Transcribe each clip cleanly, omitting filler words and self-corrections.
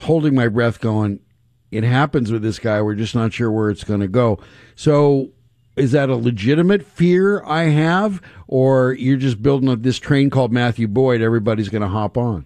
holding my breath going, it happens with this guy. We're just not sure where it's going to go. So is that a legitimate fear I have, or you're just building up this train called Matthew Boyd? Everybody's going to hop on.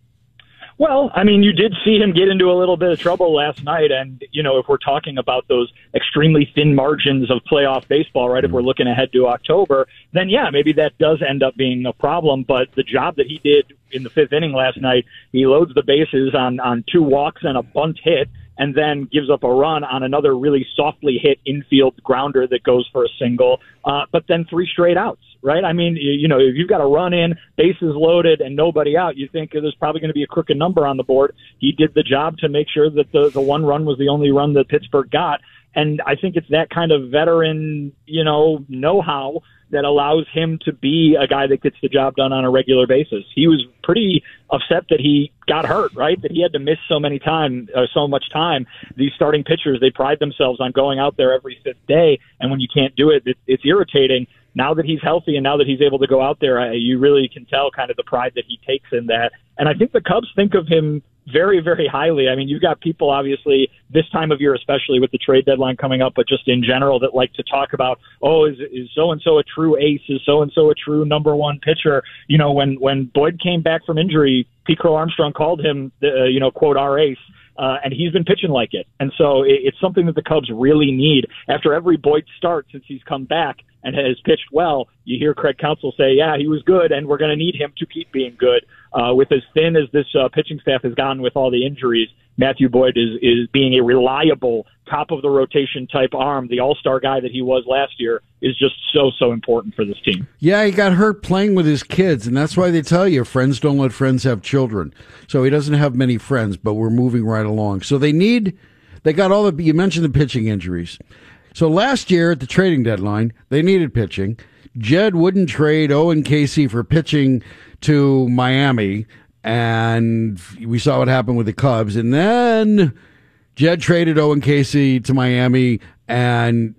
Well, I mean, you did see him get into a little bit of trouble last night. And, if we're talking about those extremely thin margins of playoff baseball, right, if we're looking ahead to October, then, yeah, maybe that does end up being a problem. But the job that he did in the fifth inning last night, he loads the bases on 2 walks and a bunt hit, and then gives up a run on another really softly hit infield grounder that goes for a single, but then 3 straight outs, right? I mean, if you've got a run in, bases loaded, and nobody out, you think there's probably going to be a crooked number on the board. He did the job to make sure that the 1 run was the only run that Pittsburgh got. And I think it's that kind of veteran, know-how that allows him to be a guy that gets the job done on a regular basis. He was pretty upset that he got hurt, right? That he had to miss so much time. These starting pitchers, they pride themselves on going out there every 5th day, and when you can't do it, it's irritating. Now that he's healthy and now that he's able to go out there, you really can tell kind of the pride that he takes in that. And I think the Cubs think of him very, very highly. I mean, you've got people, obviously, this time of year, especially with the trade deadline coming up, but just in general, that like to talk about, is so-and-so a true ace? Is so-and-so a true number 1 pitcher? When Boyd came back from injury, Pete Crow Armstrong called him, quote, our ace. And he's been pitching like it. And so it's something that the Cubs really need. After every Boyd start since he's come back and has pitched well, you hear Craig Counsell say, yeah, he was good, and we're going to need him to keep being good. With as thin as this pitching staff has gotten with all the injuries, Matthew Boyd is being a reliable, top-of-the-rotation type arm. The all-star guy that he was last year is just so important for this team. Yeah, he got hurt playing with his kids, and that's why they tell you friends don't let friends have children. So he doesn't have many friends, but we're moving right along. So they got all you mentioned the pitching injuries. So last year at the trading deadline, they needed pitching. Jed wouldn't trade Owen Casey for pitching to Miami, and we saw what happened with the Cubs. And then Jed traded Owen Casey to Miami, and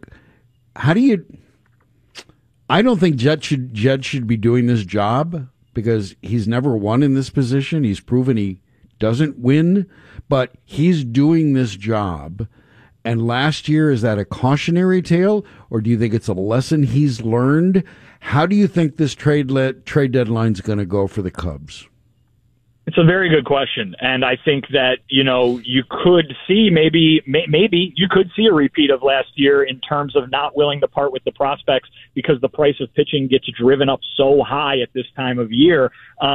I don't think Jed should be doing this job because he's never won in this position. He's proven he doesn't win, but he's doing this job. And last year, is that a cautionary tale, or do you think it's a lesson he's learned? How do you think this trade deadline is going to go for the Cubs? It's a very good question, and I think that you could see maybe you could see a repeat of last year in terms of not willing to part with the prospects because the price of pitching gets driven up so high at this time of year.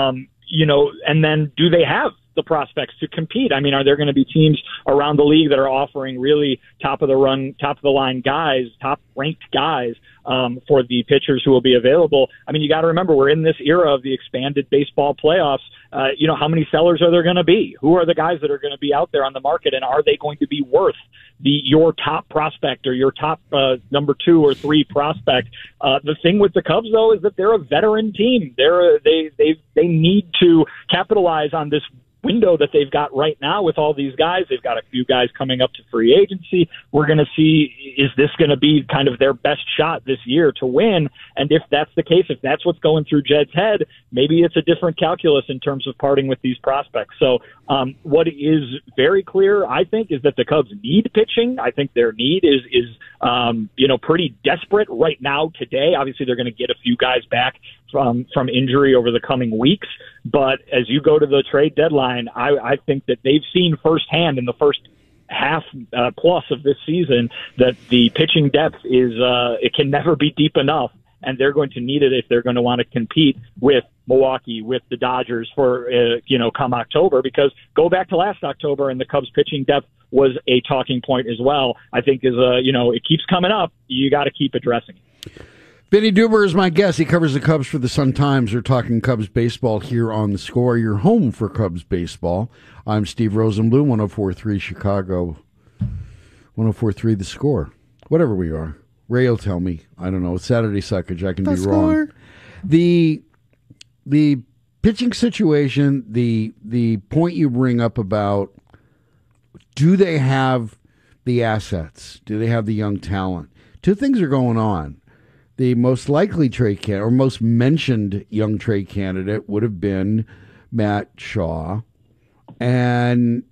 And then do they have the prospects to compete? I mean, are there going to be teams around the league that are offering really top of the line guys, top ranked guys for the pitchers who will be available? I mean, you got to remember, we're in this era of the expanded baseball playoffs. How many sellers are there going to be? Who are the guys that are going to be out there on the market, and are they going to be worth your top prospect or your top number 2 or 3 prospect? The thing with the Cubs, though, is that they're a veteran team. They need to capitalize on this window that they've got right now with all these guys. They've got a few guys coming up to free agency. We're going to see, is this going to be kind of their best shot this year to win? And if that's the case, if that's what's going through Jed's head, maybe it's a different calculus in terms of parting with these prospects. So what is very clear, I think, is that the Cubs need pitching. I think their need is pretty desperate right now today. Obviously, they're going to get a few guys back from injury over the coming weeks. But as you go to the trade deadline, I think that they've seen firsthand in the first half plus of this season that the pitching depth it can never be deep enough, and they're going to need it if they're going to want to compete with Milwaukee, with the Dodgers for come October. Because go back to last October, and the Cubs pitching depth was a talking point as well. I think it keeps coming up. You got to keep addressing it. Vinny Duber is my guest. He covers the Cubs for the Sun-Times. We're talking Cubs baseball here on The Score, your home for Cubs baseball. I'm Steve Rosenbloom, 104.3 Chicago, 104.3 The Score. Whatever we are. Ray will tell me. I don't know. It's Saturday Suckage. I can be wrong. The pitching situation, the point you bring up about, do they have the assets? Do they have the young talent? Two things are going on. The most likely trade candidate, or most mentioned young trade candidate, would have been Matt Shaw. And